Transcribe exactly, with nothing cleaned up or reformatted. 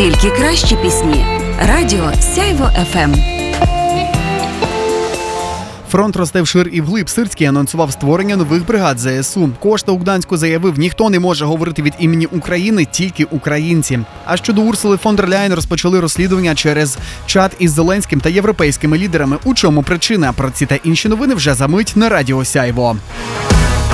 Тільки кращі пісні. Радіо Сяйво еф ем. Фронт росте вшир і вглиб. Сирський анонсував створення нових бригад зе ес у. Кошта у Гданську заявив, ніхто не може говорити від імені України, тільки українці. А щодо Урсули фон дер Ляєн розпочали розслідування через чат із Зеленським та європейськими лідерами. У чому причина? Про ці та інші новини вже за мить на Радіо Сяйво.